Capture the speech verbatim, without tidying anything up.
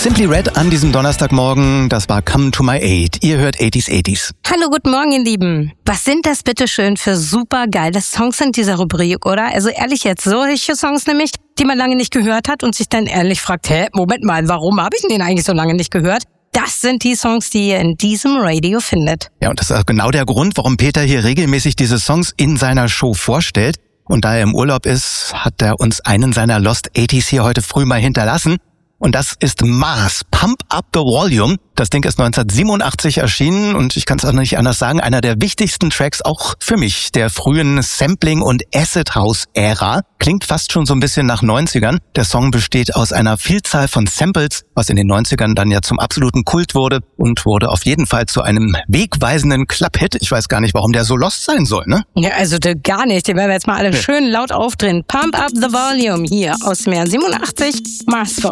Simply Red an diesem Donnerstagmorgen, das war Come to My Aid. Ihr hört achtziger achtziger. Hallo, guten Morgen, ihr Lieben. Was sind das bitte schön für super geile Songs in dieser Rubrik, oder? Also ehrlich jetzt, solche Songs nämlich, die man lange nicht gehört hat und sich dann ehrlich fragt, hä, Moment mal, warum habe ich den eigentlich so lange nicht gehört? Das sind die Songs, die ihr in diesem Radio findet. Ja, und das ist auch genau der Grund, warum Peter hier regelmäßig diese Songs in seiner Show vorstellt. Und da er im Urlaub ist, hat er uns einen seiner Lost achtziger hier heute früh mal hinterlassen. Und das ist Mars, Pump Up the Volume. Das Ding ist neunzehnhundertsiebenundachtzig erschienen und ich kann es auch nicht anders sagen, einer der wichtigsten Tracks auch für mich der frühen Sampling- und Acid-House-Ära. Klingt fast schon so ein bisschen nach neunzigern. Der Song besteht aus einer Vielzahl von Samples, was in den neunzigern dann ja zum absoluten Kult wurde und wurde auf jeden Fall zu einem wegweisenden Club-Hit. Ich weiß gar nicht, warum der so lost sein soll, ne? Ja, also gar nicht. Den werden wir jetzt mal alle ja. schön laut aufdrehen. Pump Up the Volume hier aus dem Jahr siebenundachtzig. Mars für